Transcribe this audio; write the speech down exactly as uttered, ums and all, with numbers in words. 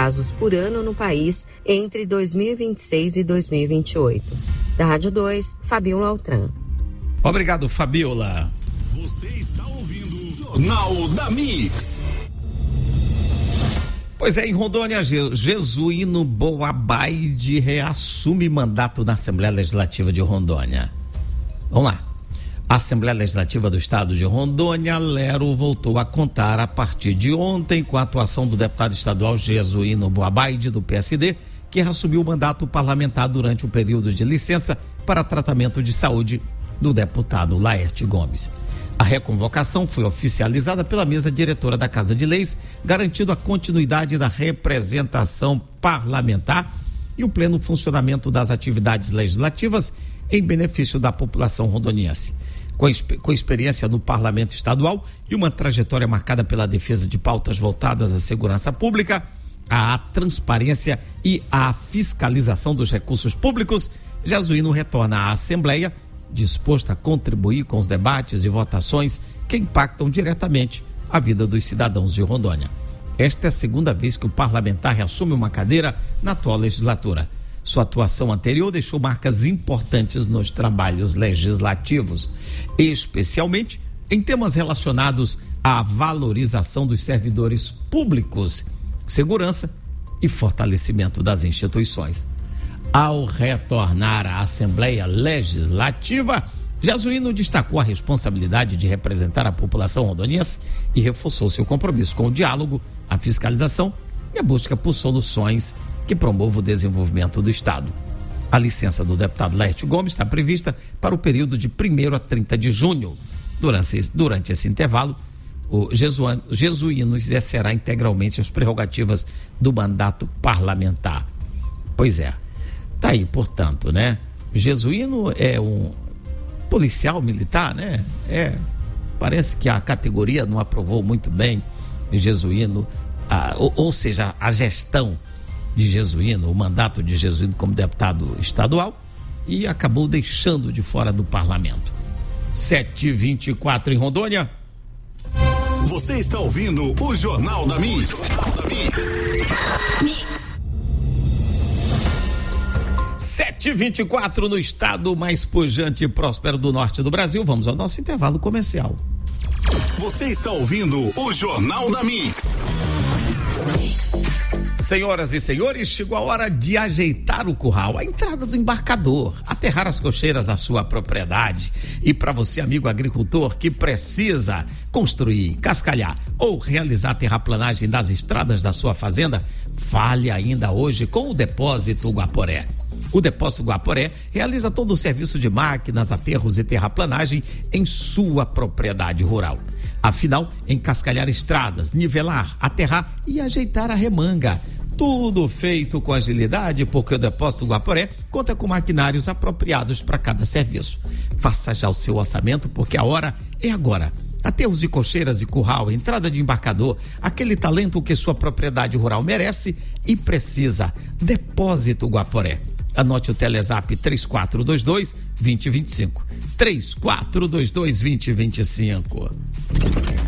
casos por ano no país entre dois mil e vinte e seis e dois mil e vinte e oito. Da Rádio dois, Fabiola Altran. Obrigado, Fabiola. Você está ouvindo o Jornal da Mix. Pois é, em Rondônia, Jesuíno Boabaide reassume mandato na Assembleia Legislativa de Rondônia. Vamos lá. A Assembleia Legislativa do Estado de Rondônia, Lero, voltou a contar a partir de ontem com a atuação do deputado estadual Jesuíno Boabaide, do P S D, que reassumiu o mandato parlamentar durante o período de licença para tratamento de saúde do deputado Laerte Gomes. A reconvocação foi oficializada pela mesa diretora da Casa de Leis, garantindo a continuidade da representação parlamentar e o pleno funcionamento das atividades legislativas em benefício da população rondoniense. Com, com experiência no parlamento estadual e uma trajetória marcada pela defesa de pautas voltadas à segurança pública, à transparência e à fiscalização dos recursos públicos, Jesuíno retorna à Assembleia, disposto a contribuir com os debates e votações que impactam diretamente a vida dos cidadãos de Rondônia. Esta é a segunda vez que o parlamentar reassume uma cadeira na atual legislatura. Sua atuação anterior deixou marcas importantes nos trabalhos legislativos, especialmente em temas relacionados à valorização dos servidores públicos, segurança e fortalecimento das instituições. Ao retornar à Assembleia Legislativa, Jesuíno destacou a responsabilidade de representar a população rondoniense e reforçou seu compromisso com o diálogo, a fiscalização e a busca por soluções que promovam o desenvolvimento do Estado. A licença do deputado Laerte Gomes está prevista para o período de primeiro a trinta de junho. Durante, durante esse intervalo, o Jesuíno, Jesuíno exercerá integralmente as prerrogativas do mandato parlamentar. Pois é. Tá aí, portanto, né? Jesuíno é um policial militar, né? É, parece que a categoria não aprovou muito bem Jesuíno, a, ou, ou seja, a gestão de Jesuíno, o mandato de Jesuíno como deputado estadual, e acabou deixando de fora do parlamento. sete e vinte e quatro em Rondônia. Você está ouvindo o Jornal da Mix. Jornal da Mix. Mix. sete e vinte e quatro no estado mais pujante e próspero do norte do Brasil. Vamos ao nosso intervalo comercial. Você está ouvindo o Jornal da Mix. Senhoras e senhores, chegou a hora de ajeitar o curral, a entrada do embarcador, aterrar as cocheiras da sua propriedade. E para você, amigo agricultor, que precisa construir, cascalhar ou realizar a terraplanagem das estradas da sua fazenda, fale ainda hoje com o Depósito Guaporé. O Depósito Guaporé realiza todo o serviço de máquinas, aterros e terraplanagem em sua propriedade rural. Afinal, encascalhar estradas, nivelar, aterrar e ajeitar a remanga. Tudo feito com agilidade, porque o Depósito Guaporé conta com maquinários apropriados para cada serviço. Faça já o seu orçamento, porque a hora é agora. Aterros de cocheiras e curral, entrada de embarcador, aquele talento que sua propriedade rural merece e precisa. Depósito Guaporé. Anote o Telezap três quatro dois dois, dois zero dois cinco. três quatro dois dois, dois zero dois cinco.